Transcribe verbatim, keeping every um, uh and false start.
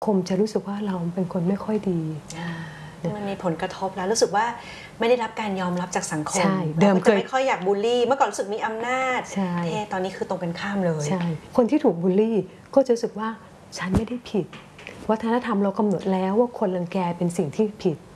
คมจะรู้สึกว่าเราเป็นคนไม่ค่อยดีมันมีผลกระทบแล้วรู้สึกว่าไม่ได้รับการยอมรับจากสังคมเดิมจะไม่ค่อยอยากบูลลี่เมื่อก่อนรู้สึกมีอำนาจเท่ตอนนี้คือตรงกันข้ามเลยใช่คนที่ถูกบูลลี่ก็จะรู้สึกว่าฉันไม่ได้ผิดวัฒนธรรมเรากำหนดแล้วว่าคนรังแกเป็นสิ่งที่ผิด